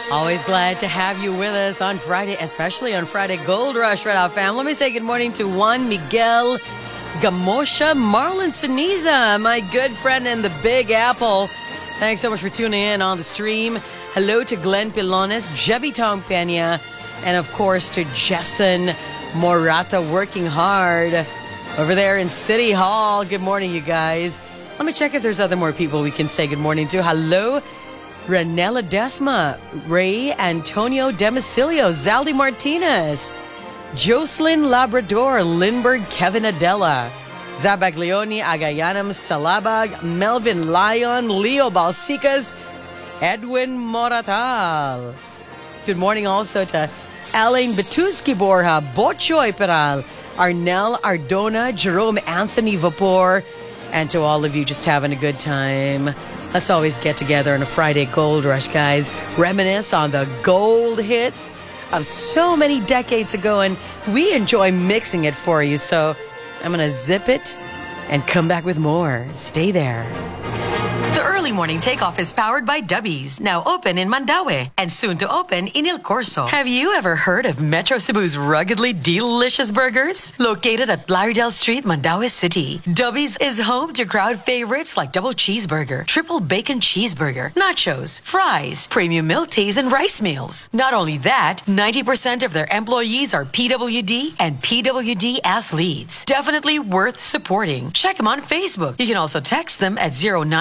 Always glad to have you with us on Friday, especially on Friday Gold Rush, Red Hot fam. Let me say good morning to Juan Miguel Gamosha Marlon Siniza, my good friend in the Big Apple. Thanks so much for tuning in on the stream. Hello to Glenn Pilones, Jebby Tong Pena, and of course to Jessen Morata, working hard over there in City Hall. Good morning, you guys. Let me check if there's more people we can say good morning to. Hello, Ranella Desma, Ray Antonio Demicilio, Zaldi Martinez, Jocelyn Labrador, Lindbergh Kevin Adela, Zabaglioni Agayanam Salabag, Melvin Lyon, Leo Balsicas, Edwin Moratal. Good morning also to Alain Betuski Borja, Bochoy Peral, Arnel Ardona, Jerome Anthony Vapor, and to all of you just having a good time. Let's always get together on a Friday Gold Rush, guys. Reminisce on the gold hits of so many decades ago, and we enjoy mixing it for you. So I'm going to zip it and come back with more. Stay there. The early morning takeoff is powered by Dubbies, now open in Mandaue and soon to open in Il Corso. Have you ever heard of Metro Cebu's ruggedly delicious burgers? Located at Blaridel Street, Mandaue City, Dubbies is home to crowd favorites like double cheeseburger, triple bacon cheeseburger, nachos, fries, premium milk teas, and rice meals. Not only that, 90% of their employees are PWD and PWD athletes. Definitely worth supporting. Check them on Facebook. You can also text them at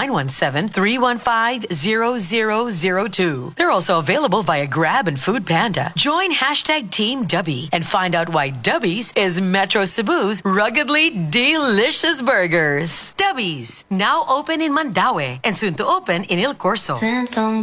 0917-315-0002. They're also available via Grab and Food Panda. Join hashtag Team Dubby and find out why Dubbies is Metro Cebu's ruggedly delicious burgers. Dubbies, now open in Mandaue and soon to open in Il Corso.